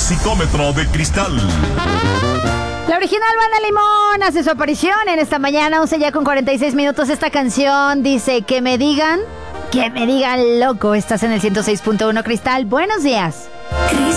psicómetro de cristal. La original Banda Limón hace su aparición en esta mañana, 11 ya con 46 minutos. Esta canción dice: que me digan loco. Estás en el 106.1 Cristal. Buenos días. Cristal.